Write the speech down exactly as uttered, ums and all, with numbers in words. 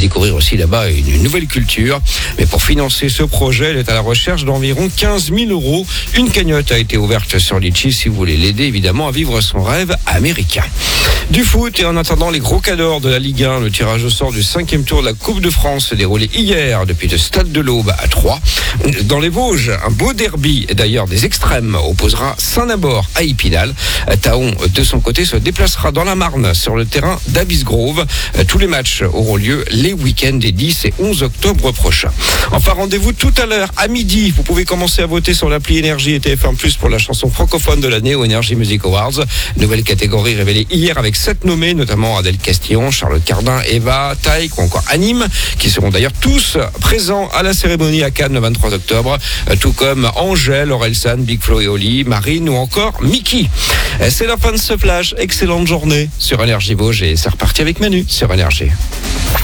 découvrir aussi là-bas une, une nouvelle culture. Mais pour financer ce projet, elle est à la recherche d'environ quinze mille euros. Une cagnotte a été ouverte sur Litchi si vous voulez l'aider évidemment à vivre son rêve américain. Du foot et en attendant les gros cadors de la Ligue un, le tirage au sort du cinquième tour de la Coupe de France s'est déroulé hier depuis le stade de l'Aube à Troyes. Dans les Vosges, un beau derby d'ailleurs des extrêmes opposera Saint-Nabord à Épinal. Taon de son côté se déplacera dans la Marne sur le terrain d'Abyss-Grove. Tous les matchs auront lieu les week-ends des dix et onze octobre prochains. Enfin, rendez-vous tout à l'heure à midi. Vous pouvez commencer à voter sur l'appli Énergie et T F un plus pour la chanson francophone de l'année aux Energy Music Awards. Nouvelle catégorie révélée hier avec sept nommés, notamment Adèle Castillon, Charlotte Cardin, Eva, Taïk ou encore Anime, qui seront d'ailleurs tous présents à la cérémonie à Cannes le vingt-trois octobre, tout comme Angèle, Orelsan, Big Flo et Oli, Marine ou encore Mickey. C'est la fin de ce flash. Excellente journée sur Énergie Vosges et c'est reparti avec Manu sur Énergie.